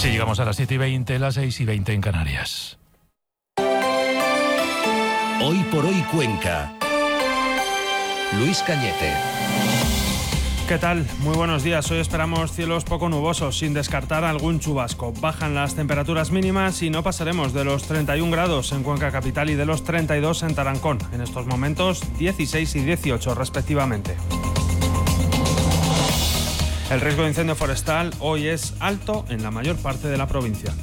Así llegamos a las 7:20, las 6:20 en Canarias. Hoy por hoy Cuenca. Luis Cañete. ¿Qué tal? Muy buenos días. Hoy esperamos cielos poco nubosos, sin descartar algún chubasco. Bajan las temperaturas mínimas y no pasaremos de los 31 grados en Cuenca Capital y de los 32 en Tarancón. En estos momentos 16 y 18 respectivamente. El riesgo de incendio forestal hoy es alto en la mayor parte de la provincia.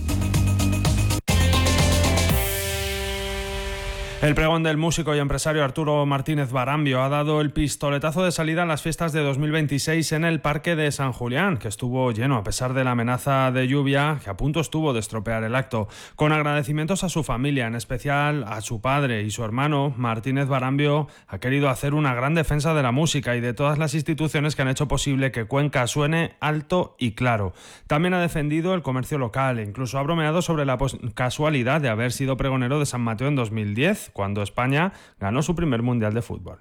El pregón del músico y empresario Arturo Martínez Barambio ha dado el pistoletazo de salida a las fiestas de 2026 en el Parque de San Julián, que estuvo lleno a pesar de la amenaza de lluvia que a punto estuvo de estropear el acto. Con agradecimientos a su familia, en especial a su padre y su hermano, Martínez Barambio ha querido hacer una gran defensa de la música y de todas las instituciones que han hecho posible que Cuenca suene alto y claro. También ha defendido el comercio local e incluso ha bromeado sobre la casualidad de haber sido pregonero de San Mateo en 2010, cuando España ganó su primer Mundial de Fútbol.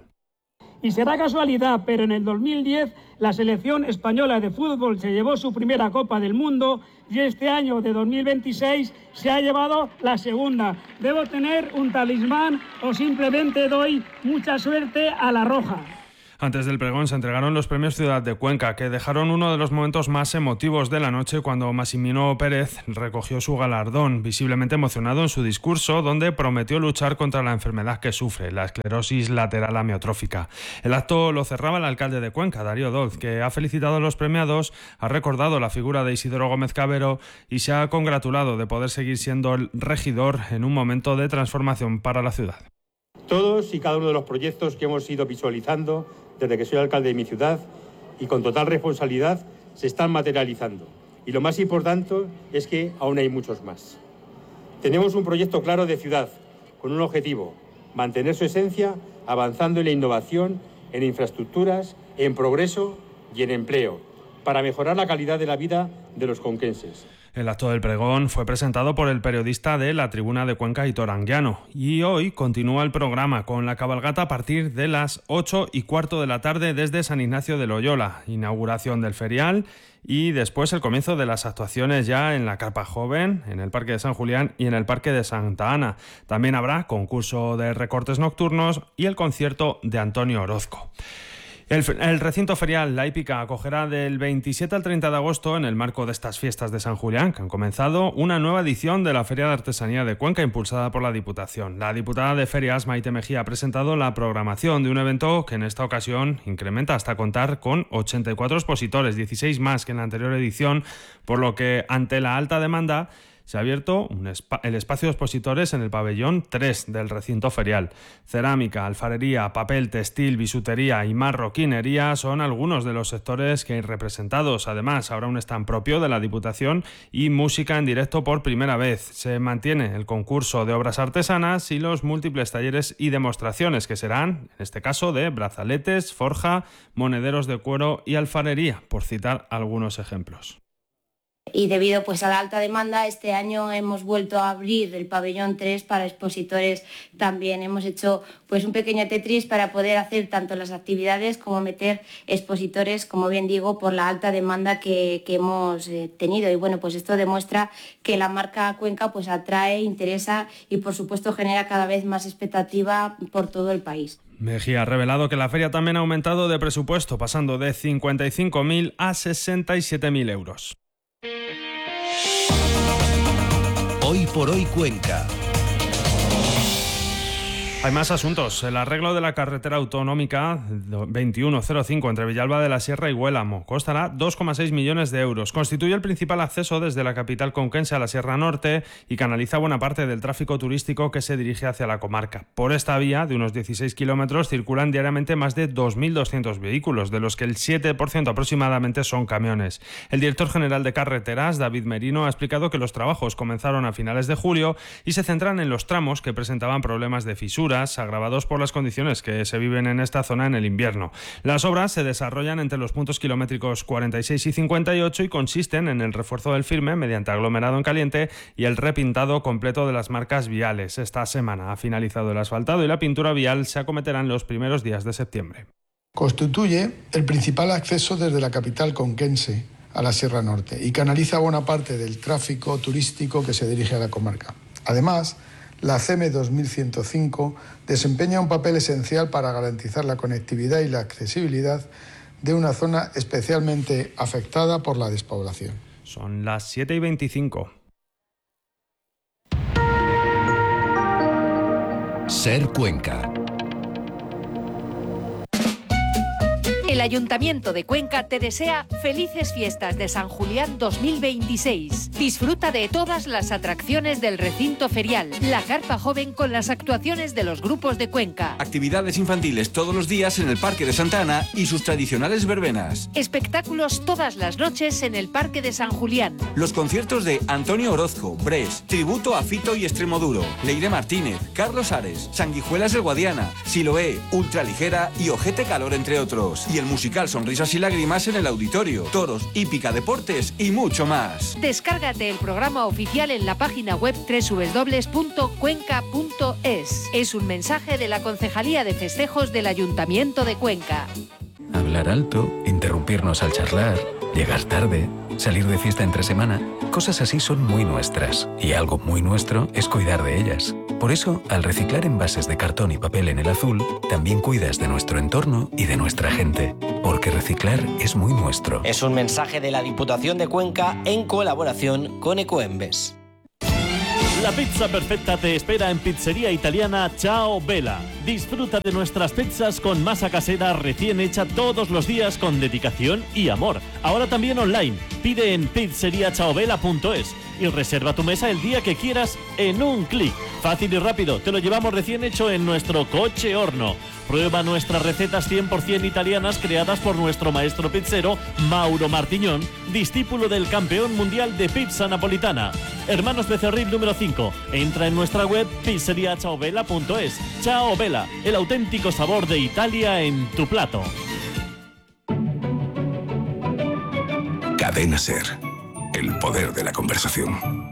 Y será casualidad, pero en el 2010 la selección española de fútbol se llevó su primera Copa del Mundo y este año de 2026 se ha llevado la segunda. ¿Debo tener un talismán o simplemente doy mucha suerte a la roja? Antes del pregón se entregaron los premios Ciudad de Cuenca, que dejaron uno de los momentos más emotivos de la noche cuando Massimino Pérez recogió su galardón, visiblemente emocionado en su discurso, donde prometió luchar contra la enfermedad que sufre, la esclerosis lateral amiotrófica. El acto lo cerraba el alcalde de Cuenca, Darío Doz, que ha felicitado a los premiados, ha recordado la figura de Isidoro Gómez Cabero y se ha congratulado de poder seguir siendo el regidor en un momento de transformación para la ciudad. Todos y cada uno de los proyectos que hemos ido visualizando desde que soy alcalde de mi ciudad y con total responsabilidad se están materializando. Y lo más importante es que aún hay muchos más. Tenemos un proyecto claro de ciudad, con un objetivo: mantener su esencia, avanzando en la innovación, en infraestructuras, en progreso y en empleo, para mejorar la calidad de la vida de los conquenses. El acto del pregón fue presentado por el periodista de La Tribuna de Cuenca, Hitor Anguiano, y hoy continúa el programa con la cabalgata a partir de las 8:15 de la tarde desde San Ignacio de Loyola, inauguración del ferial y después el comienzo de las actuaciones ya en la Carpa Joven, en el Parque de San Julián y en el Parque de Santa Ana. También habrá concurso de recortes nocturnos y el concierto de Antonio Orozco. El recinto ferial La Hípica acogerá del 27 al 30 de agosto, en el marco de estas fiestas de San Julián, que han comenzado, una nueva edición de la Feria de Artesanía de Cuenca impulsada por la Diputación. La diputada de Ferias, Maite Mejía, ha presentado la programación de un evento que en esta ocasión incrementa hasta contar con 84 expositores, 16 más que en la anterior edición, por lo que ante la alta demanda se ha abierto el espacio de expositores en el pabellón 3 del recinto ferial. Cerámica, alfarería, papel, textil, bisutería y marroquinería son algunos de los sectores que hay representados. Además, habrá un stand propio de la Diputación y música en directo por primera vez. Se mantiene el concurso de obras artesanas y los múltiples talleres y demostraciones que serán, en este caso, de brazaletes, forja, monederos de cuero y alfarería, por citar algunos ejemplos. Y debido a la alta demanda, este año hemos vuelto a abrir el pabellón 3 para expositores también. Hemos hecho un pequeño Tetris para poder hacer tanto las actividades como meter expositores, como bien digo, por la alta demanda que hemos tenido. Y esto demuestra que la marca Cuenca atrae, interesa y por supuesto genera cada vez más expectativa por todo el país. Mejía ha revelado que la feria también ha aumentado de presupuesto, pasando de 55.000 a 67.000 euros. Hoy por hoy Cuenca. Hay más asuntos. El arreglo de la carretera autonómica 2105 entre Villalba de la Sierra y Huélamo costará 2,6 millones de euros. Constituye el principal acceso desde la capital conquense a la Sierra Norte y canaliza buena parte del tráfico turístico que se dirige hacia la comarca. Por esta vía, de unos 16 kilómetros, circulan diariamente más de 2.200 vehículos, de los que el 7% aproximadamente son camiones. El director general de Carreteras, David Merino, ha explicado que los trabajos comenzaron a finales de julio y se centran en los tramos que presentaban problemas de fisuras, agravados por las condiciones que se viven en esta zona en el invierno. Las obras se desarrollan entre los puntos kilométricos 46 y 58 y consisten en el refuerzo del firme mediante aglomerado en caliente y el repintado completo de las marcas viales. Esta semana ha finalizado el asfaltado y la pintura vial se acometerá en los primeros días de septiembre. Constituye el principal acceso desde la capital conquense a la Sierra Norte y canaliza buena parte del tráfico turístico que se dirige a la comarca. Además, la CM 2105 desempeña un papel esencial para garantizar la conectividad y la accesibilidad de una zona especialmente afectada por la despoblación. Son las 7:25. Ser Cuenca. El Ayuntamiento de Cuenca te desea felices fiestas de San Julián 2026. Disfruta de todas las atracciones del recinto ferial, la carpa joven con las actuaciones de los grupos de Cuenca. Actividades infantiles todos los días en el Parque de Santa Ana y sus tradicionales verbenas. Espectáculos todas las noches en el Parque de San Julián. Los conciertos de Antonio Orozco, Bres, tributo a Fito y Extremoduro, Leire Martínez, Carlos Ares, Sanguijuelas del Guadiana, Siloé, Ultraligera y Ojete Calor, entre otros. Y el musical Sonrisas y Lágrimas en el Auditorio, toros, hípica, deportes y mucho más. Descárgate el programa oficial en la página web www.cuenca.es. Es un mensaje de la Concejalía de Festejos del Ayuntamiento de Cuenca. Hablar alto, interrumpirnos al charlar, llegar tarde, salir de fiesta entre semana, cosas así son muy nuestras. Y algo muy nuestro es cuidar de ellas. Por eso, al reciclar envases de cartón y papel en el azul, también cuidas de nuestro entorno y de nuestra gente. Porque reciclar es muy nuestro. Es un mensaje de la Diputación de Cuenca en colaboración con Ecoembes. La pizza perfecta te espera en Pizzería Italiana Ciao Bella. Disfruta de nuestras pizzas con masa casera recién hecha todos los días con dedicación y amor. Ahora también online. Pide en pizzeriaciaobella.es y reserva tu mesa el día que quieras en un clic. Fácil y rápido, te lo llevamos recién hecho en nuestro coche horno. Prueba nuestras recetas 100% italianas creadas por nuestro maestro pizzero Mauro Martiñón, discípulo del campeón mundial de pizza napolitana. Hermanos Becerril número 5. Entra en nuestra web pizzeriaciaobella.es. Ciao Bella, el auténtico sabor de Italia en tu plato. Cadena Ser. El poder de la conversación.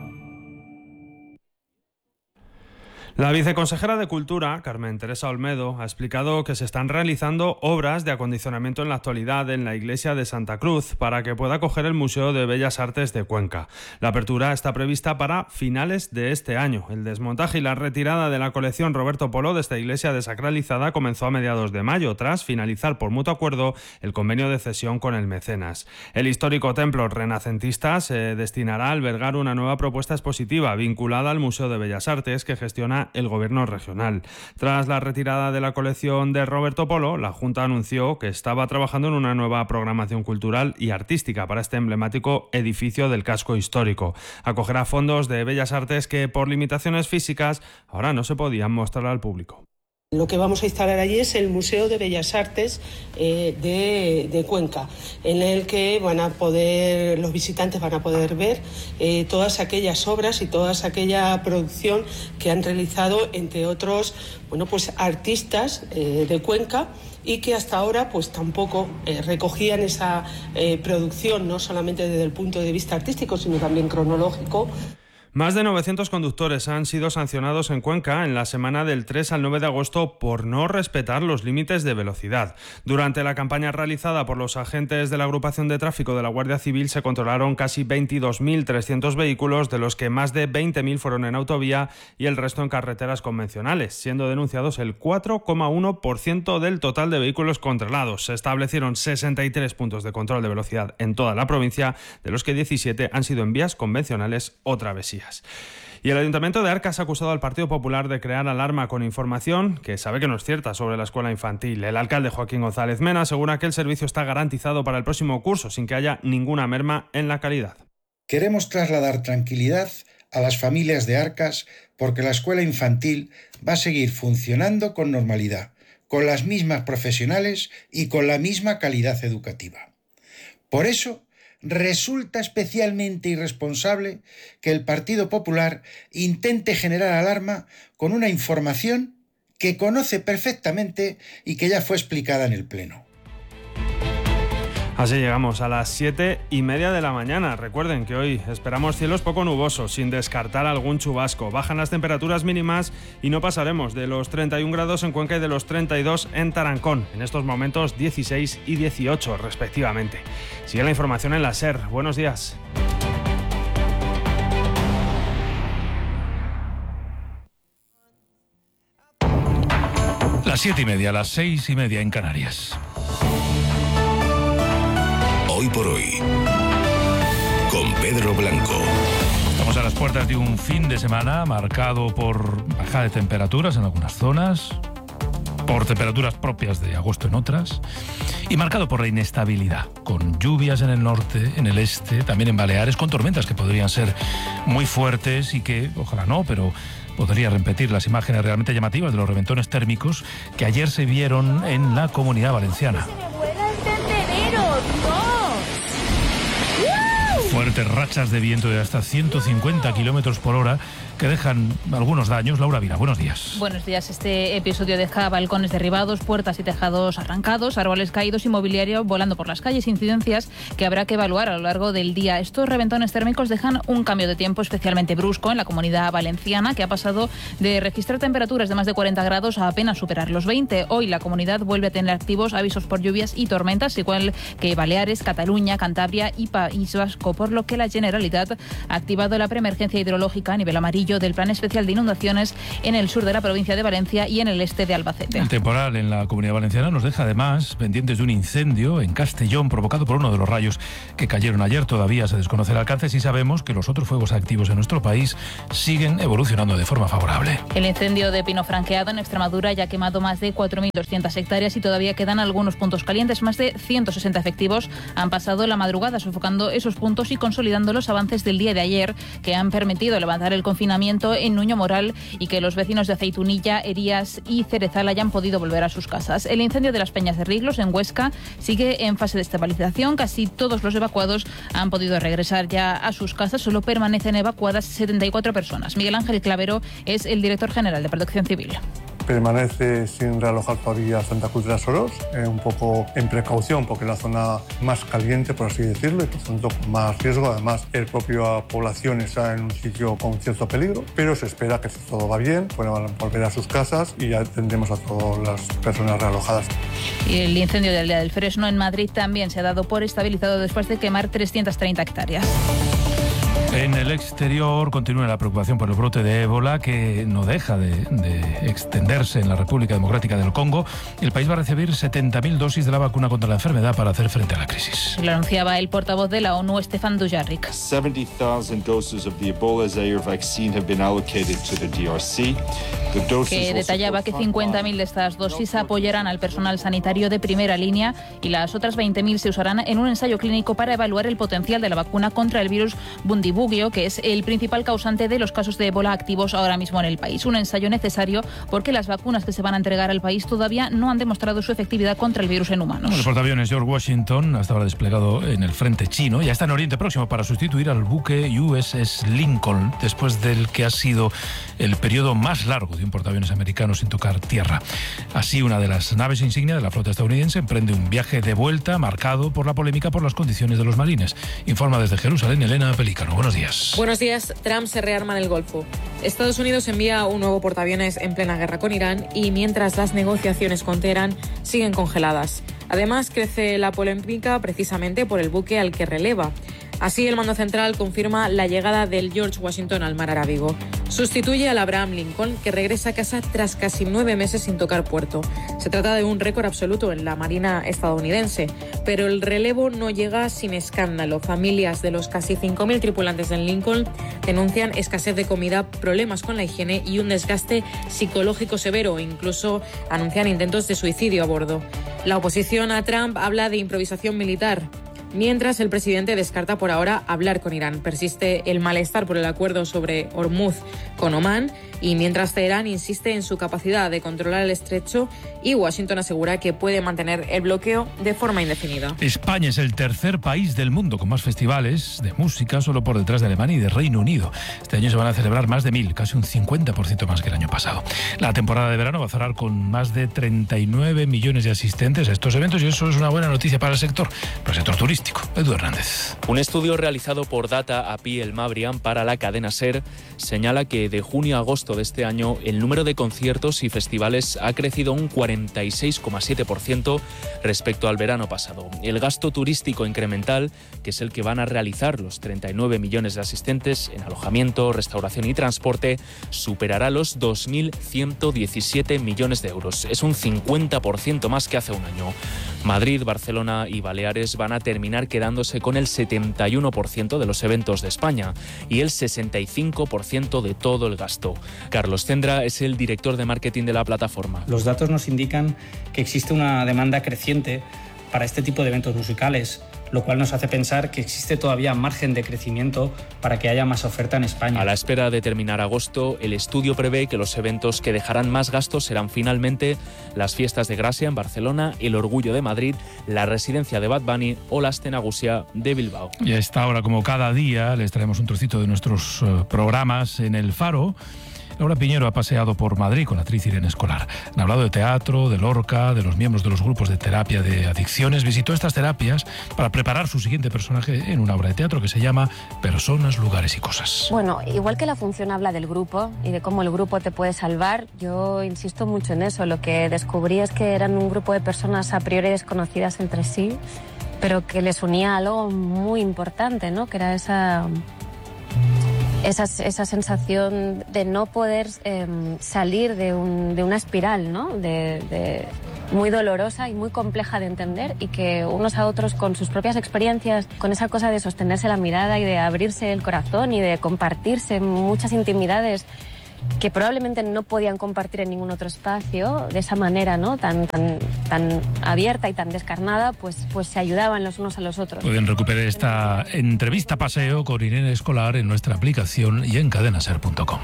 La viceconsejera de Cultura, Carmen Teresa Olmedo, ha explicado que se están realizando obras de acondicionamiento en la actualidad en la iglesia de Santa Cruz para que pueda acoger el Museo de Bellas Artes de Cuenca. La apertura está prevista para finales de este año. El desmontaje y la retirada de la colección Roberto Polo de esta iglesia desacralizada comenzó a mediados de mayo, tras finalizar por mutuo acuerdo el convenio de cesión con el mecenas. El histórico templo renacentista se destinará a albergar una nueva propuesta expositiva vinculada al Museo de Bellas Artes que gestiona el gobierno regional. Tras la retirada de la colección de Roberto Polo, la Junta anunció que estaba trabajando en una nueva programación cultural y artística para este emblemático edificio del casco histórico. Acogerá fondos de Bellas Artes que por limitaciones físicas ahora no se podían mostrar al público. Lo que vamos a instalar allí es el Museo de Bellas Artes de Cuenca, en el que los visitantes van a poder ver todas aquellas obras y toda aquella producción que han realizado, entre otros, artistas de Cuenca, y que hasta ahora tampoco recogían esa producción, no solamente desde el punto de vista artístico, sino también cronológico. Más de 900 conductores han sido sancionados en Cuenca en la semana del 3 al 9 de agosto por no respetar los límites de velocidad. Durante la campaña realizada por los agentes de la agrupación de tráfico de la Guardia Civil se controlaron casi 22.300 vehículos, de los que más de 20.000 fueron en autovía y el resto en carreteras convencionales, siendo denunciados el 4,1% del total de vehículos controlados. Se establecieron 63 puntos de control de velocidad en toda la provincia, de los que 17 han sido en vías convencionales o travesías. Y el Ayuntamiento de Arcas ha acusado al Partido Popular de crear alarma con información que sabe que no es cierta sobre la escuela infantil. El alcalde Joaquín González Mena asegura que el servicio está garantizado para el próximo curso, sin que haya ninguna merma en la calidad. Queremos trasladar tranquilidad a las familias de Arcas porque la escuela infantil va a seguir funcionando con normalidad, con las mismas profesionales y con la misma calidad educativa. Por eso, resulta especialmente irresponsable que el Partido Popular intente generar alarma con una información que conoce perfectamente y que ya fue explicada en el Pleno. Así llegamos a las 7:30 de la mañana. Recuerden que hoy esperamos cielos poco nubosos, sin descartar algún chubasco. Bajan las temperaturas mínimas y no pasaremos de los 31 grados en Cuenca y de los 32 en Tarancón. En estos momentos 16 y 18 respectivamente. Sigue la información en la SER. Buenos días. Las 7:30, las 6:30 en Canarias. Hoy por hoy, con Pedro Blanco. Estamos a las puertas de un fin de semana marcado por bajada de temperaturas en algunas zonas, por temperaturas propias de agosto en otras, y marcado por la inestabilidad, con lluvias en el norte, en el este, también en Baleares, con tormentas que podrían ser muy fuertes y que, ojalá no, pero podría repetir las imágenes realmente llamativas de los reventones térmicos que ayer se vieron en la Comunidad Valenciana. Fuertes rachas de viento de hasta 150 kilómetros por hora que dejan algunos daños. Laura Vila, buenos días. Buenos días. Este episodio deja balcones derribados, puertas y tejados arrancados, árboles caídos y mobiliario volando por las calles, incidencias que habrá que evaluar a lo largo del día. Estos reventones térmicos dejan un cambio de tiempo especialmente brusco en la Comunidad Valenciana, que ha pasado de registrar temperaturas de más de 40 grados a apenas superar los 20. Hoy la comunidad vuelve a tener activos avisos por lluvias y tormentas, igual que Baleares, Cataluña, Cantabria y País Vasco, por lo que la Generalitat ha activado la preemergencia hidrológica a nivel amarillo del Plan Especial de Inundaciones en el sur de la provincia de Valencia y en el este de Albacete. El temporal en la Comunidad Valenciana nos deja además pendientes de un incendio en Castellón provocado por uno de los rayos que cayeron ayer. Todavía se desconoce el alcance y sabemos que los otros fuegos activos en nuestro país siguen evolucionando de forma favorable. El incendio de Pino Franqueado en Extremadura ya ha quemado más de 4.200 hectáreas y todavía quedan algunos puntos calientes. Más de 160 efectivos han pasado la madrugada sofocando esos puntos y consolidando los avances del día de ayer, que han permitido levantar el confinamiento en Nuño Moral y que los vecinos de Aceitunilla, Herías y Cerezal hayan podido volver a sus casas. El incendio de las Peñas de Riglos en Huesca sigue en fase de estabilización. Casi todos los evacuados han podido regresar ya a sus casas. Solo permanecen evacuadas 74 personas. Miguel Ángel Clavero es el director general de Protección Civil. Permanece sin realojar todavía Santa Cruz de las Oros, un poco en precaución porque es la zona más caliente, por así decirlo, y por tanto con más riesgo. Además, la propia población está en un sitio con cierto peligro, pero se espera que si todo va bien puedan volver a sus casas y ya tendremos a todas las personas realojadas. Y el incendio del Día del Fresno en Madrid también se ha dado por estabilizado después de quemar 330 hectáreas. En el exterior continúa la preocupación por el brote de ébola que no deja de extenderse en la República Democrática del Congo. El país va a recibir 70.000 dosis de la vacuna contra la enfermedad para hacer frente a la crisis. Lo anunciaba el portavoz de la ONU, Stefan Dujarric. 70,000 doses of the Ebola Zaire vaccine have been allocated to the DRC. Que detallaba que 50.000 de estas dosis apoyarán al personal sanitario de primera línea y las otras 20.000 se usarán en un ensayo clínico para evaluar el potencial de la vacuna contra el virus Bundibugyo, que es el principal causante de los casos de ébola activos ahora mismo en el país. Un ensayo necesario porque las vacunas que se van a entregar al país todavía no han demostrado su efectividad contra el virus en humanos. El portaaviones George Washington hasta ahora desplegado en el frente chino, ya está en Oriente Próximo para sustituir al buque USS Lincoln, después del que ha sido el periodo más largo de un portaaviones americano sin tocar tierra. Así, una de las naves insignia de la flota estadounidense emprende un viaje de vuelta marcado por la polémica por las condiciones de los marines. Informa desde Jerusalén Elena Pelícano. Buenos días. Buenos días. Trump se rearma en el Golfo. Estados Unidos envía un nuevo portaaviones en plena guerra con Irán y mientras las negociaciones con Teherán siguen congeladas. Además, crece la polémica precisamente por el buque al que releva. Así, el mando central confirma la llegada del George Washington al mar Arábigo. Sustituye al Abraham Lincoln, que regresa a casa tras casi 9 meses sin tocar puerto. Se trata de un récord absoluto en la Marina estadounidense, pero el relevo no llega sin escándalo. Familias de los casi 5.000 tripulantes del Lincoln denuncian escasez de comida, problemas con la higiene y un desgaste psicológico severo. Incluso anuncian intentos de suicidio a bordo. La oposición a Trump habla de improvisación militar. mientras el presidente descarta por ahora hablar con Irán. Persiste el malestar por el acuerdo sobre Hormuz con Omán y mientras Teherán insiste en su capacidad de controlar el estrecho y Washington asegura que puede mantener el bloqueo de forma indefinida. España es el tercer país del mundo con más festivales de música, solo por detrás de Alemania y de Reino Unido. Este año se van a celebrar más de 1.000, casi un 50% más que el año pasado. La temporada de verano va a cerrar con más de 39 millones de asistentes a estos eventos y eso es una buena noticia para el sector turístico. Edu Hernández. Un estudio realizado por Data API El Mabrian para la cadena SER señala que de junio a agosto de este año el número de conciertos y festivales ha crecido un 46,7% respecto al verano pasado. El gasto turístico incremental, que es el que van a realizar los 39 millones de asistentes en alojamiento, restauración y transporte, superará los 2.117 millones de euros. Es un 50% más que hace un año. Madrid, Barcelona y Baleares van a terminar quedándose con el 71% de los eventos de España y el 65% de todo el gasto. Carlos Cendra es el director de marketing de la plataforma. Los datos nos indican que existe una demanda creciente para este tipo de eventos musicales, lo cual nos hace pensar que existe todavía margen de crecimiento para que haya más oferta en España. A la espera de terminar agosto, el estudio prevé que los eventos que dejarán más gastos serán finalmente las fiestas de Gracia en Barcelona, el Orgullo de Madrid, la residencia de Bad Bunny o la Aste Nagusia de Bilbao. Y a esta hora, como cada día, les traemos un trocito de nuestros programas en El Faro. Laura Piñero ha paseado por Madrid con la actriz Irene Escolar. Han hablado de teatro, de Lorca, de los miembros de los grupos de terapia de adicciones. Visitó estas terapias para preparar su siguiente personaje en una obra de teatro que se llama Personas, Lugares y Cosas. Bueno, igual que la función habla del grupo y de cómo el grupo te puede salvar, yo insisto mucho en eso. Lo que descubrí es que eran un grupo de personas a priori desconocidas entre sí, pero que les unía algo muy importante, ¿no? Que era esa sensación de no poder salir de una espiral, ¿no? Muy dolorosa y muy compleja de entender, y que unos a otros con sus propias experiencias, con esa cosa de sostenerse la mirada y de abrirse el corazón y de compartirse muchas intimidades que probablemente no podían compartir en ningún otro espacio, de esa manera, ¿no? tan abierta y tan descarnada, pues se ayudaban los unos a los otros. Pueden recuperar esta entrevista paseo con Irene Escolar en nuestra aplicación y en cadenaser.com.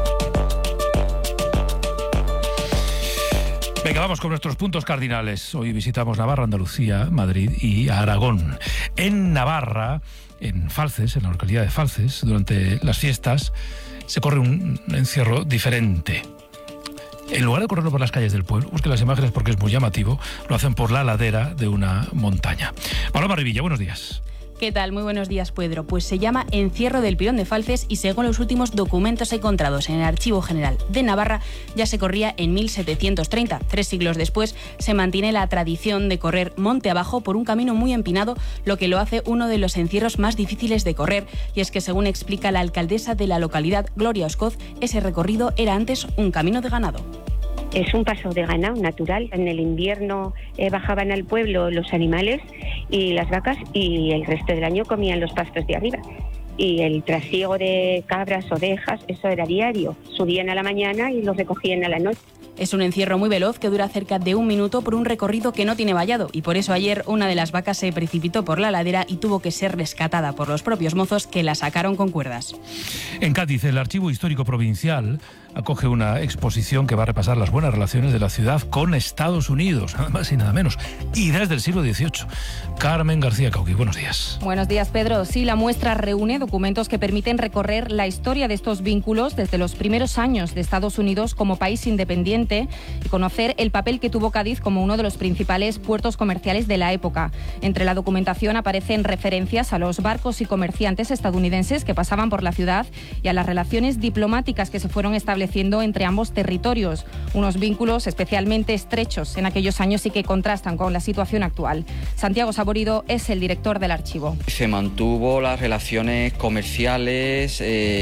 Venga, vamos con nuestros puntos cardinales. Hoy visitamos Navarra, Andalucía, Madrid y Aragón. En Navarra, en Falces, en la localidad de Falces, durante las fiestas, se corre un encierro diferente. En lugar de correrlo por las calles del pueblo, busquen las imágenes porque es muy llamativo, lo hacen por la ladera de una montaña. Paloma Rivilla, buenos días. ¿Qué tal? Muy buenos días, Pedro. Pues se llama Encierro del Pirón de Falces y según los últimos documentos encontrados en el Archivo General de Navarra, ya se corría en 1730. 3 siglos después se mantiene la tradición de correr monte abajo por un camino muy empinado, lo que lo hace uno de los encierros más difíciles de correr. Y es que, según explica la alcaldesa de la localidad, Gloria Oscoz, ese recorrido era antes un camino de ganado. Es un paso de ganado natural. En el invierno bajaban al pueblo los animales y las vacas, y el resto del año comían los pastos de arriba. Y el trasiego de cabras, ovejas, eso era diario. Subían a la mañana y los recogían a la noche. Es un encierro muy veloz que dura cerca de 1 minuto por un recorrido que no tiene vallado, y por eso ayer una de las vacas se precipitó por la ladera y tuvo que ser rescatada por los propios mozos, que la sacaron con cuerdas. En Cádiz, el Archivo Histórico Provincial acoge una exposición que va a repasar las buenas relaciones de la ciudad con Estados Unidos, nada más y nada menos, y desde el siglo XVIII. Carmen García Cauqui, buenos días. Buenos días, Pedro. Sí, la muestra reúne documentos que permiten recorrer la historia de estos vínculos desde los primeros años de Estados Unidos como país independiente y conocer el papel que tuvo Cádiz como uno de los principales puertos comerciales de la época. Entre la documentación aparecen referencias a los barcos y comerciantes estadounidenses que pasaban por la ciudad y a las relaciones diplomáticas que se fueron estableciendo entre ambos territorios, unos vínculos especialmente estrechos en aquellos años y que contrastan con la situación actual. Santiago Saborido es el director del archivo. Se mantuvo las relaciones comerciales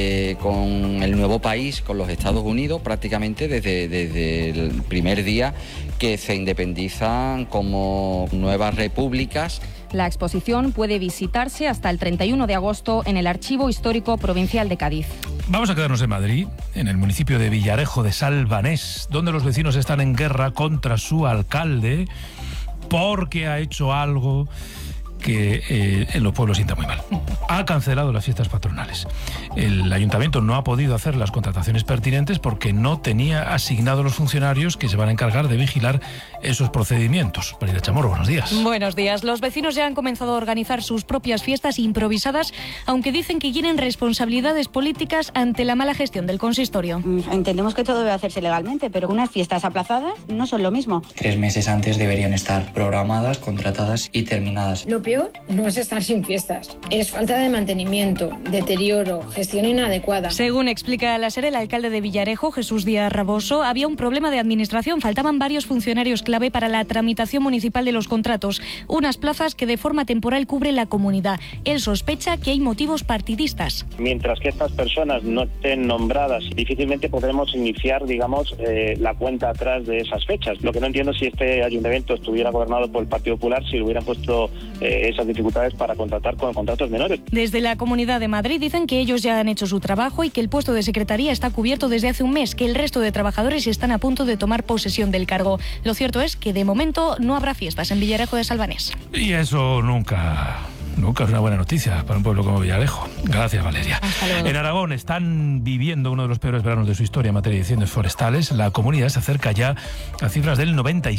con el nuevo país, con los Estados Unidos, prácticamente desde el primer día que se independizan como nuevas repúblicas. La exposición puede visitarse hasta el 31 de agosto en el Archivo Histórico Provincial de Cádiz. Vamos a quedarnos en Madrid, en el municipio de Villarejo de Salvanés, donde los vecinos están en guerra contra su alcalde porque ha hecho algo que en los pueblos sienta muy mal. Ha cancelado las fiestas patronales. El ayuntamiento no ha podido hacer las contrataciones pertinentes porque no tenía asignados los funcionarios que se van a encargar de vigilar esos procedimientos. Marina Chamorro, buenos días. Buenos días. Los vecinos ya han comenzado a organizar sus propias fiestas improvisadas, aunque dicen que quieren responsabilidades políticas ante la mala gestión del consistorio. Entendemos que todo debe hacerse legalmente, pero unas fiestas aplazadas no son lo mismo. 3 meses antes deberían estar programadas, contratadas y terminadas. Lo peor no es estar sin fiestas, es falta de mantenimiento, deterioro, gestión inadecuada. Según explica la SER, el alcalde de Villarejo, Jesús Díaz Raboso, había un problema de administración. Faltaban varios funcionarios clave para la tramitación municipal de los contratos, unas plazas que de forma temporal cubren la comunidad. Él sospecha que hay motivos partidistas. Mientras que estas personas no estén nombradas, difícilmente podremos iniciar, la cuenta atrás de esas fechas. Lo que no entiendo es si este ayuntamiento estuviera gobernado por el Partido Popular, si le hubieran puesto esas dificultades para contratar con contratos menores. Desde la Comunidad de Madrid dicen que ellos ya han hecho su trabajo y que el puesto de secretaría está cubierto desde hace un mes, que el resto de trabajadores están a punto de tomar posesión del cargo. Lo cierto es que de momento no habrá fiestas en Villarejo de Salvanés. Y eso nunca es una buena noticia para un pueblo como Villarejo. Gracias, Valeria. En Aragón están viviendo uno de los peores veranos de su historia en materia de incendios forestales. La comunidad se acerca ya a cifras del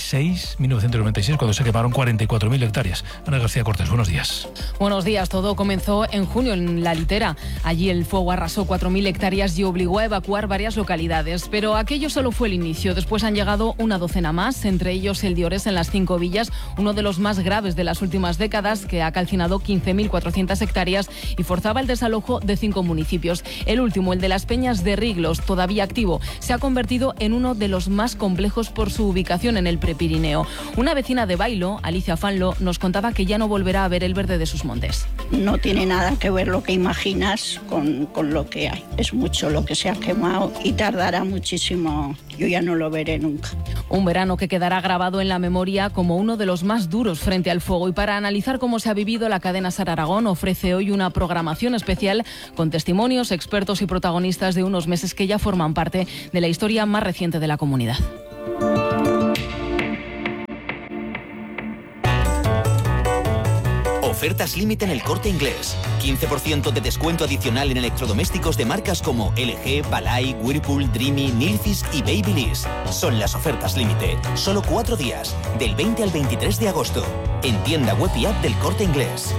1996, cuando se quemaron 44.000 hectáreas. Ana García Cortés, buenos días. Buenos días. Todo comenzó en junio en La Litera. Allí el fuego arrasó 4.000 hectáreas y obligó a evacuar varias localidades. Pero aquello solo fue el inicio. Después han llegado una docena más, entre ellos el Diores en las 5 villas, uno de los más graves de las últimas décadas, que ha calcinado 15.400 hectáreas y forzaba el desalojo de 5 municipios. El último, el de Las Peñas de Riglos, todavía activo, se ha convertido en uno de los más complejos por su ubicación en el Prepirineo. Una vecina de Bailo, Alicia Fanlo, nos contaba que ya no volverá a ver el verde de sus montes. No tiene nada que ver lo que imaginas con lo que hay. Es mucho lo que se ha quemado y tardará muchísimo. Yo ya no lo veré nunca. Un verano que quedará grabado en la memoria como uno de los más duros frente al fuego. Y para analizar cómo se ha vivido, la cadena SER Aragón ofrece hoy una programación especial con testimonios, expertos y protagonistas de unos meses que ya forman parte de la historia más reciente de la comunidad. Ofertas límite en El Corte Inglés. 15% de descuento adicional en electrodomésticos de marcas como LG, Balay, Whirlpool, Dreamy, Nilfisk y Babyliss. Son las ofertas límite. Solo 4 días, del 20 al 23 de agosto. En tienda web y app del Corte Inglés.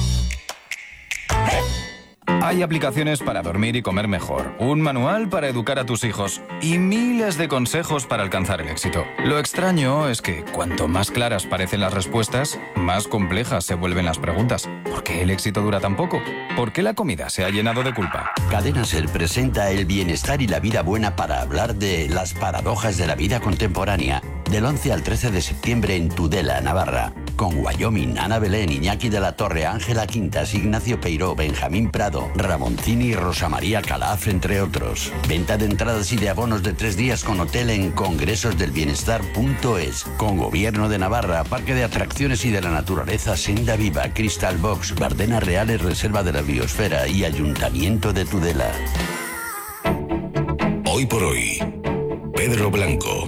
Hay aplicaciones para dormir y comer mejor, un manual para educar a tus hijos y miles de consejos para alcanzar el éxito. Lo extraño es que cuanto más claras parecen las respuestas, más complejas se vuelven las preguntas. ¿Por qué el éxito dura tan poco? ¿Por qué la comida se ha llenado de culpa? Cadena SER presenta el bienestar y la vida buena para hablar de las paradojas de la vida contemporánea. Del 11 al 13 de septiembre en Tudela, Navarra. Con Wyoming, Ana Belén, Iñaki de la Torre, Ángela Quintas, Ignacio Peiró, Benjamín Prado, Ramoncini y Rosa María Calaf, entre otros. Venta de entradas y de abonos de 3 días con hotel en congresosdelbienestar.es. Con Gobierno de Navarra, Parque de Atracciones y de la Naturaleza Senda Viva, Crystal Box, Bardenas Reales, Reserva de la Biosfera y Ayuntamiento de Tudela. Hoy por hoy, Pedro Blanco.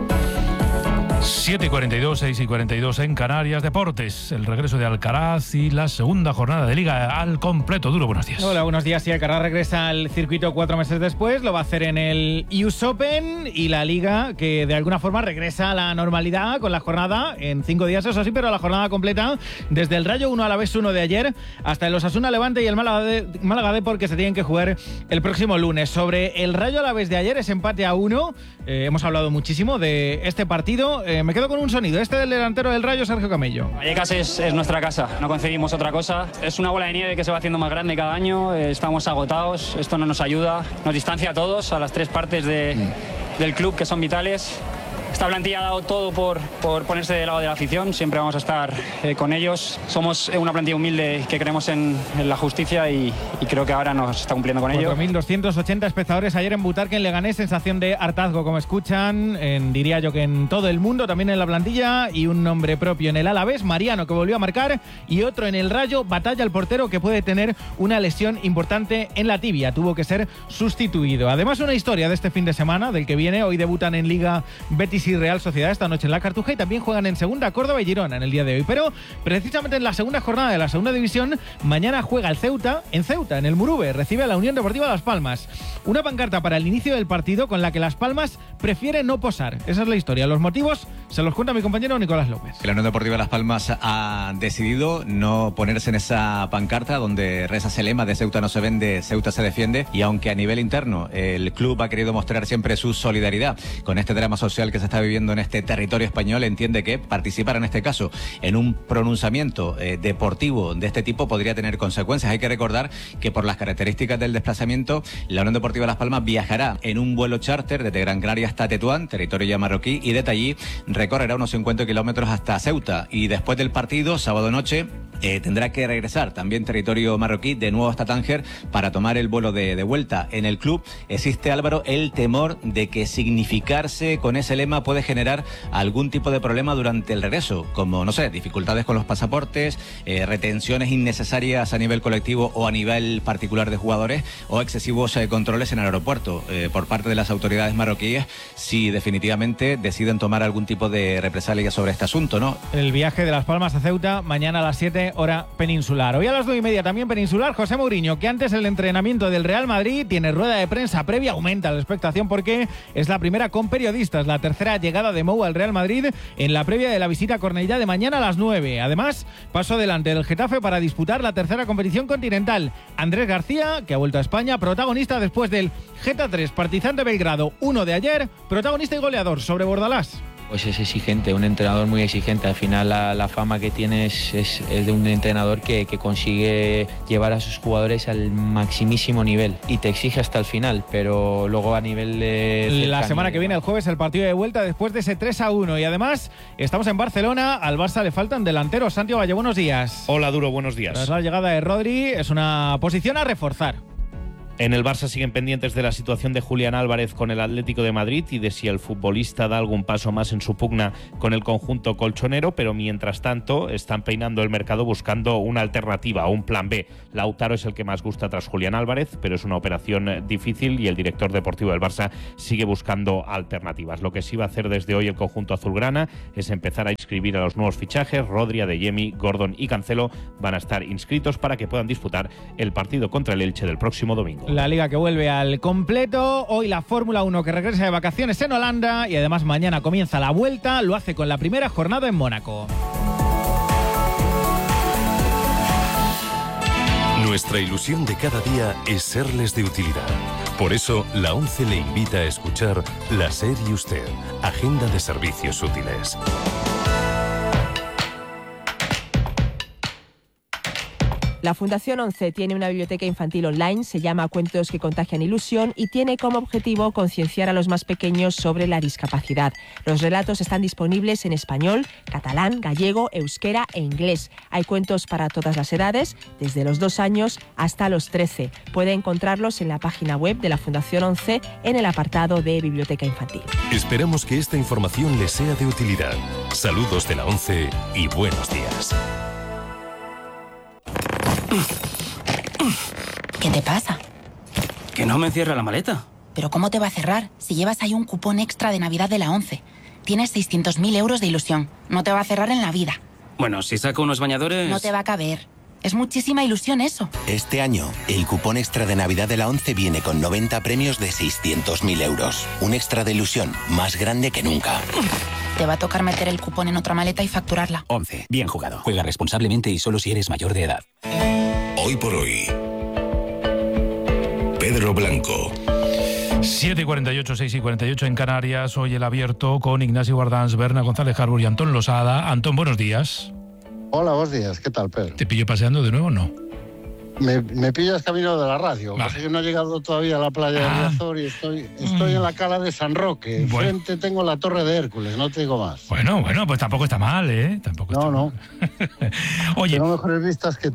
7:42, 6:42 en Canarias. Deportes, el regreso de Alcaraz y la segunda jornada de Liga al completo. Duro, buenos días. Hola, buenos días. Sí, Alcaraz regresa al circuito 4 meses después. Lo va a hacer en el US Open y la Liga, que de alguna forma regresa a la normalidad con la jornada en 5 días, eso sí, pero la jornada completa desde el Rayo 1 Alavés 1 de ayer hasta el Osasuna Levante y el Málaga Depor, que se tienen que jugar el próximo lunes. Sobre el Rayo Alavés de ayer, ese empate a 1, hemos hablado muchísimo de este partido. Me quedo con un sonido, este del delantero del Rayo, Sergio Camello. Vallecas es nuestra casa, no concebimos otra cosa. Es una bola de nieve que se va haciendo más grande cada año, estamos agotados, esto no nos ayuda, nos distancia a todos, a las 3 partes del club que son vitales. Esta plantilla ha dado todo por ponerse del lado de la afición, siempre vamos a estar con ellos. Somos una plantilla humilde que creemos en la justicia y creo que ahora nos está cumpliendo con ello. 4.280 espectadores ayer en Butarque, en Leganés, sensación de hartazgo, como escuchan, diría yo que en todo el mundo, también en la plantilla, y un nombre propio en el Alavés, Mariano, que volvió a marcar, y otro en el Rayo, Batalla, el portero, que puede tener una lesión importante en la tibia, tuvo que ser sustituido. Además, una historia de este fin de semana, del que viene, hoy debutan en Liga Betis Betis y Real Sociedad esta noche en la Cartuja, y también juegan en segunda Córdoba y Girona en el día de hoy. Pero precisamente en la segunda jornada de la segunda división, mañana juega el Ceuta, en el Murube, recibe a la Unión Deportiva Las Palmas. Una pancarta para el inicio del partido con la que Las Palmas prefiere no posar. Esa es la historia. Los motivos se los cuenta mi compañero Nicolás López. La Unión Deportiva Las Palmas ha decidido no ponerse en esa pancarta donde reza ese lema de Ceuta no se vende, Ceuta se defiende, y aunque a nivel interno el club ha querido mostrar siempre su solidaridad con este drama social que se está viviendo en este territorio español, entiende que participar en este caso en un pronunciamiento deportivo de este tipo podría tener consecuencias. Hay que recordar que por las características del desplazamiento, la Unión Deportiva Las Palmas viajará en un vuelo charter desde Gran Canaria hasta Tetuán, territorio ya marroquí, y desde allí recorrerá unos 50 kilómetros hasta Ceuta, y después del partido, sábado noche, tendrá que regresar también territorio marroquí de nuevo hasta Tánger para tomar el vuelo de vuelta. En el club existe, Álvaro, el temor de que significarse con ese lema puede generar algún tipo de problema durante el regreso, como, no sé, dificultades con los pasaportes, retenciones innecesarias a nivel colectivo o a nivel particular de jugadores, o excesivos controles en el aeropuerto por parte de las autoridades marroquíes, si definitivamente deciden tomar algún tipo de represalia sobre este asunto, ¿no? El viaje de Las Palmas a Ceuta mañana a las 7, hora peninsular. Hoy a las 9:30 también peninsular, José Mourinho, que antes el entrenamiento del Real Madrid tiene rueda de prensa previa. Aumenta la expectación porque es la primera con periodistas, la tercera llegada de Mou al Real Madrid en la previa de la visita a Cornellá de mañana a las 9. Además, paso delante del Getafe para disputar la tercera competición continental. Andrés García, que ha vuelto a España, protagonista después del Geta 3, Partizan de Belgrado 1 de ayer, protagonista y goleador sobre Bordalás. Pues es exigente, un entrenador muy exigente. Al final la fama que tiene es de un entrenador que consigue llevar a sus jugadores al maximísimo nivel y te exige hasta el final, pero luego a nivel de... La semana que viene, el jueves, el partido de vuelta después de ese 3-1, y además estamos en Barcelona. Al Barça le faltan delanteros. Santiago Valle, buenos días. Hola, Duro, buenos días. Tras la llegada de Rodri, es una posición a reforzar. En el Barça siguen pendientes de la situación de Julián Álvarez con el Atlético de Madrid y de si el futbolista da algún paso más en su pugna con el conjunto colchonero, pero mientras tanto están peinando el mercado buscando una alternativa, un plan B. Lautaro es el que más gusta tras Julián Álvarez, pero es una operación difícil y el director deportivo del Barça sigue buscando alternativas. Lo que sí va a hacer desde hoy el conjunto azulgrana es empezar a inscribir a los nuevos fichajes. Rodri, Adeyemi, Gordon y Cancelo van a estar inscritos para que puedan disputar el partido contra el Elche del próximo domingo. La Liga que vuelve al completo, hoy la Fórmula 1 que regresa de vacaciones en Holanda, y además mañana comienza la vuelta, lo hace con la primera jornada en Mónaco. Nuestra ilusión de cada día es serles de utilidad. Por eso, la ONCE le invita a escuchar La SER y Usted, Agenda de Servicios Útiles. La Fundación ONCE tiene una biblioteca infantil online, se llama Cuentos que contagian ilusión y tiene como objetivo concienciar a los más pequeños sobre la discapacidad. Los relatos están disponibles en español, catalán, gallego, euskera e inglés. Hay cuentos para todas las edades, desde los 2 años hasta los 13. Puede encontrarlos en la página web de la Fundación ONCE en el apartado de Biblioteca Infantil. Esperamos que esta información les sea de utilidad. Saludos de la ONCE y buenos días. ¿Qué te pasa? Que no me cierra la maleta. ¿Pero cómo te va a cerrar si llevas ahí un cupón extra de Navidad de la ONCE? Tienes 600.000 euros de ilusión. No te va a cerrar en la vida. Bueno, si saco unos bañadores... No te va a caber. Es muchísima ilusión eso. Este año, el cupón extra de Navidad de la ONCE viene con 90 premios de 600.000 euros. Un extra de ilusión más grande que nunca. Te va a tocar meter el cupón en otra maleta y facturarla. ONCE. Bien jugado. Juega responsablemente y solo si eres mayor de edad. Hoy por hoy, Pedro Blanco. 7:48, 6:48 en Canarias. Hoy el abierto con Ignacio Guardans, Berna González Harbour y Antón Losada. Antón, buenos días. Hola, buenos días. ¿Qué tal, Pedro? ¿Te pillo paseando de nuevo o no? Me pillas camino de la radio. Vale. Yo no he llegado todavía a la playa de Riazor y estoy en la cala de San Roque. Enfrente tengo la Torre de Hércules, no te digo más. Bueno, pues tampoco está mal, ¿eh? Tampoco está mal. Oye, tengo mejores vistas que tú.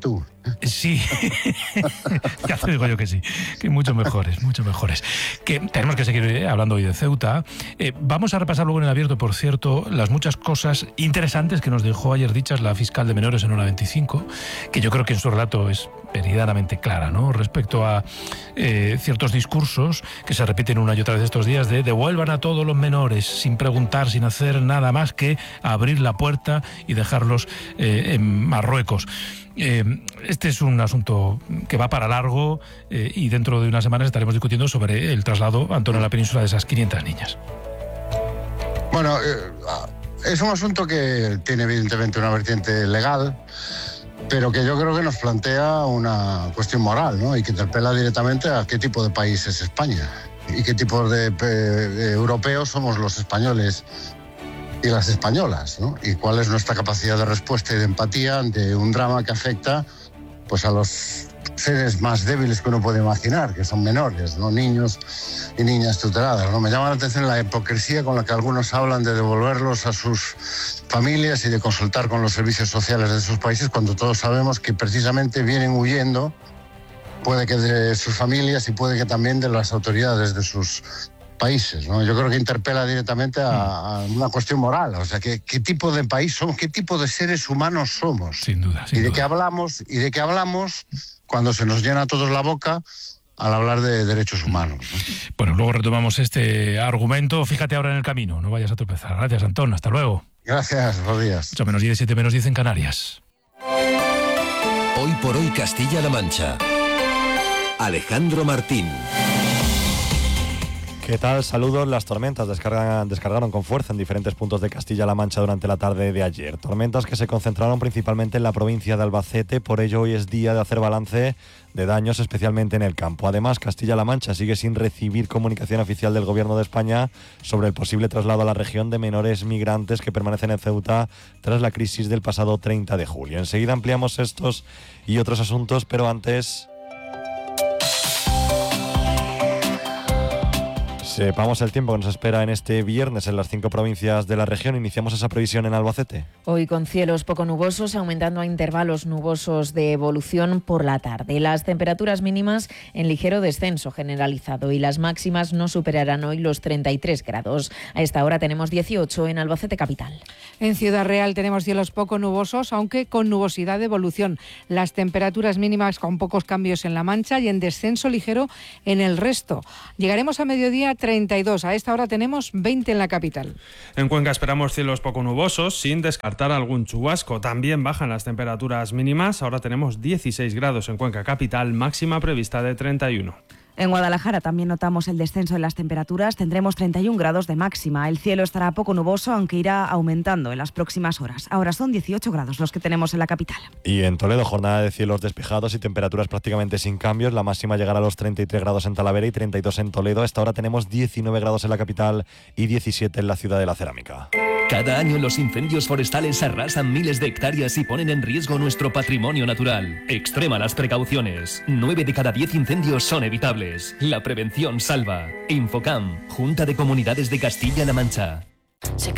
Sí, ya te digo yo que sí, que mucho mejores. Que tenemos que seguir hablando hoy de Ceuta. Vamos a repasar luego en el abierto, por cierto, las muchas cosas interesantes que nos dejó ayer dichas la fiscal de menores en Hora 25, que yo creo que en su relato es meridianamente clara, ¿no? Respecto a ciertos discursos que se repiten una y otra vez estos días de devuelvan a todos los menores sin preguntar, sin hacer nada más que abrir la puerta y dejarlos en Marruecos. Este es un asunto que va para largo y dentro de unas semanas estaremos discutiendo sobre el traslado, Antonio, a la península de esas 500 niñas. Bueno, es un asunto que tiene evidentemente una vertiente legal, pero que yo creo que nos plantea una cuestión moral, ¿no? Y que interpela directamente a qué tipo de país es España y qué tipo de europeos somos los españoles y las españolas, ¿no? Y cuál es nuestra capacidad de respuesta y de empatía ante un drama que afecta pues a los seres más débiles que uno puede imaginar, que son menores, ¿no? Niños y niñas tuteladas, ¿no? Me llama la atención la hipocresía con la que algunos hablan de devolverlos a sus familias y de consultar con los servicios sociales de esos países, cuando todos sabemos que precisamente vienen huyendo, puede que de sus familias y puede que también de las autoridades de sus países, ¿no? Yo creo que interpela directamente a una cuestión moral, o sea, ¿qué tipo de país somos, qué tipo de seres humanos somos? Sin duda. ¿Y de qué hablamos cuando se nos llena a todos la boca al hablar de derechos humanos, ¿no? Bueno, luego retomamos este argumento. Fíjate ahora en el camino, no vayas a tropezar. Gracias, Antón, hasta luego. Gracias, buenos días. 8 menos 10, 7 menos 10 en Canarias. Hoy por hoy Castilla-La Mancha. Alejandro Martín. ¿Qué tal? Saludos. Las tormentas descargaron con fuerza en diferentes puntos de Castilla-La Mancha durante la tarde de ayer. Tormentas que se concentraron principalmente en la provincia de Albacete, por ello hoy es día de hacer balance de daños, especialmente en el campo. Además, Castilla-La Mancha sigue sin recibir comunicación oficial del Gobierno de España sobre el posible traslado a la región de menores migrantes que permanecen en Ceuta tras la crisis del pasado 30 de julio. Enseguida ampliamos estos y otros asuntos, pero antes sepamos el tiempo que nos espera en este viernes en las 5 provincias de la región. Iniciamos esa previsión en Albacete. Hoy con cielos poco nubosos, aumentando a intervalos nubosos de evolución por la tarde. Las temperaturas mínimas en ligero descenso generalizado y las máximas no superarán hoy los 33 grados. A esta hora tenemos 18 en Albacete capital. En Ciudad Real tenemos cielos poco nubosos, aunque con nubosidad de evolución. Las temperaturas mínimas con pocos cambios en La Mancha y en descenso ligero en el resto. Llegaremos a mediodía 32. A esta hora tenemos 20 en la capital. En Cuenca esperamos cielos poco nubosos, sin descartar algún chubasco. También bajan las temperaturas mínimas. Ahora tenemos 16 grados en Cuenca capital, máxima prevista de 31. En Guadalajara también notamos el descenso en las temperaturas, tendremos 31 grados de máxima. El cielo estará poco nuboso, aunque irá aumentando en las próximas horas. Ahora son 18 grados los que tenemos en la capital. Y en Toledo, jornada de cielos despejados y temperaturas prácticamente sin cambios. La máxima llegará a los 33 grados en Talavera y 32 en Toledo. A esta hora tenemos 19 grados en la capital y 17 en la ciudad de la Cerámica. Cada año los incendios forestales arrasan miles de hectáreas y ponen en riesgo nuestro patrimonio natural. Extrema las precauciones. 9 de cada 10 incendios son evitables. La prevención salva. Infocam, Junta de Comunidades de Castilla-La Mancha.